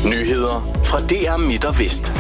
Nyheder fra DR Midt og Vest.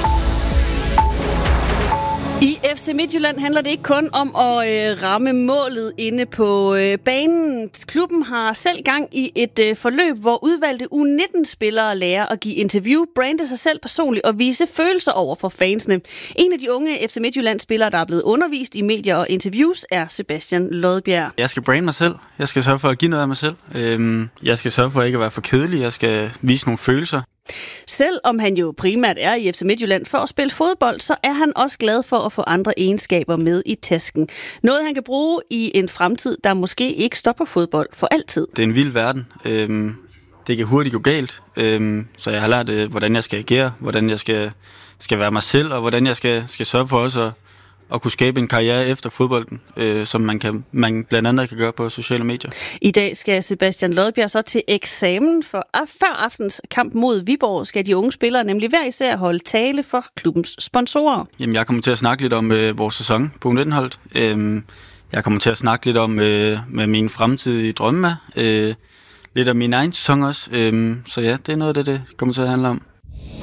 I FC Midtjylland handler det ikke kun om at ramme målet inde på banen. Klubben har selv gang i et forløb, hvor udvalgte U19-spillere lærer at give interview, brande sig selv personligt og vise følelser over for fansene. En af de unge FC Midtjylland-spillere, der er blevet undervist i medier og interviews, er Sebastian Lodbjerg. Jeg skal brande mig selv. Jeg skal sørge for at give noget af mig selv. Jeg skal sørge for at ikke at være for kedelig. Jeg skal vise nogle følelser. Selvom han jo primært er i FC Midtjylland for at spille fodbold, så er han også glad for at få andre egenskaber med i tasken. Noget han kan bruge i en fremtid, der måske ikke stopper fodbold for altid. Det er en vild verden. Det kan hurtigt gå galt. Så jeg har lært, hvordan jeg skal agere, hvordan jeg skal være mig selv, og hvordan jeg skal sørge for også at kunne skabe en karriere efter fodbolden, som man blandt andet kan gøre på sociale medier. I dag skal Sebastian Lodbjerg så til eksamen, for før aftens kamp mod Viborg skal de unge spillere nemlig hver især holde tale for klubbens sponsorer. Jamen, jeg kommer til at snakke lidt om vores sæson på U19-holdet. Jeg kommer til at snakke lidt om med mine fremtidige drømme. Lidt om min egen sæson også. Så ja, det er noget af det kommer til at handle om.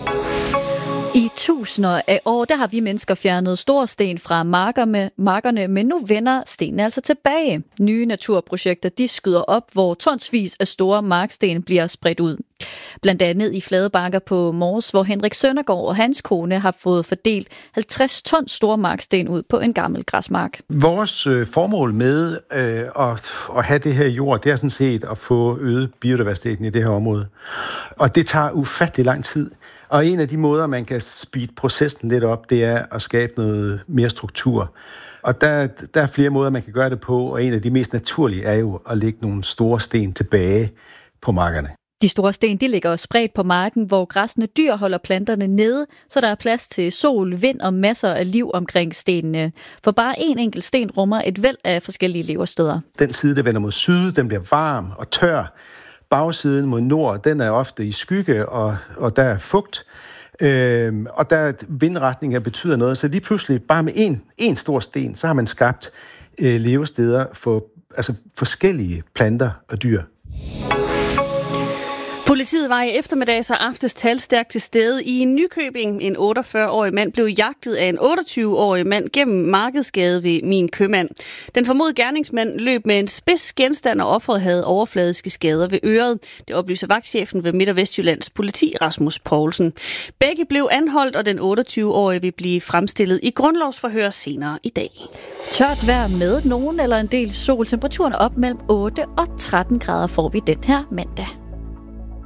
I tusinder af år, der har vi mennesker fjernet store sten fra markerne, men nu vender stenene altså tilbage. Nye naturprojekter, de skyder op, hvor tonsvis af store marksten bliver spredt ud. Blandt andet i flade bakker på Mors, hvor Henrik Søndergaard og hans kone har fået fordelt 50 tons store marksten ud på en gammel græsmark. Vores formål med at have det her jord, det er sådan set at få øget biodiversiteten i det her område. Og det tager ufattelig lang tid. Og en af de måder, man kan speede processen lidt op, det er at skabe noget mere struktur. Og der er flere måder, man kan gøre det på, og en af de mest naturlige er jo at lægge nogle store sten tilbage på markerne. De store sten, de ligger spredt på marken, hvor græssende dyr holder planterne nede, så der er plads til sol, vind og masser af liv omkring stenene. For bare en enkelt sten rummer et væld af forskellige levesteder. Den side, der vender mod syd, den bliver varm og tør. Bagsiden mod nord, den er ofte i skygge, og der er fugt. Og der vindretninger betyder noget, så lige pludselig bare med en stor sten, så har man skabt levesteder for forskellige planter og dyr. Politiet var i eftermiddags og aftes talstærkt til stede i Nykøbing. En 48-årig mand blev jagtet af en 28-årig mand gennem Markedsgade ved Min Købmand. Den formodede gerningsmand løb med en spids genstand, og offeret havde overfladiske skader ved øret. Det oplyser vagtchefen ved Midt- og Vestjyllands politi, Rasmus Poulsen. Begge blev anholdt, og den 28-årige vil blive fremstillet i grundlovsforhør senere i dag. Tørt vejr med nogen eller en del sol. Temperaturen op mellem 8 og 13 grader får vi den her mandag.